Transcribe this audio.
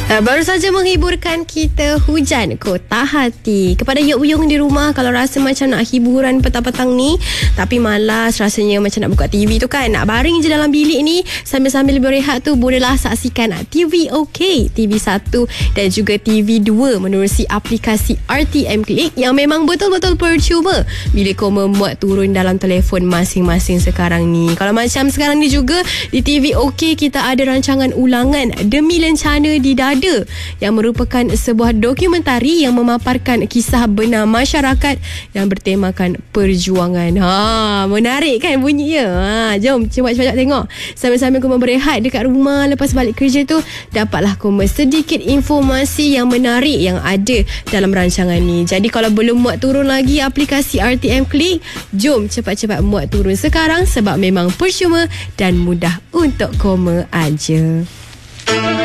Baru saja menghiburkan kita Hujan Kota Hati. Kepada Yuk-Yung di rumah, kalau rasa macam nak hiburan petang-petang ni tapi malas rasanya macam nak buka TV tu kan, nak baring je dalam bilik ni sambil-sambil berehat tu, bolehlah saksikan TV OK, TV1 dan juga TV2 menerusi aplikasi RTM Click yang memang betul-betul percuma bila kau memuat turun dalam telefon masing-masing sekarang ni. Kalau macam sekarang ni juga di TV OK kita ada rancangan ulangan Demi Lencana di Dada yang merupakan sebuah dokumentari yang memaparkan kisah benar masyarakat yang bertemakan perjuangan. Menarik kan bunyinya? Jom cepat-cepat tengok. Sambil-sambil kau berehat dekat rumah lepas balik kerja tu, dapatlah kau sedikit informasi yang menarik yang ada dalam rancangan ni. Jadi kalau belum muat turun lagi aplikasi RTM Click, jom cepat-cepat muat turun sekarang sebab memang percuma dan mudah untuk koma aja.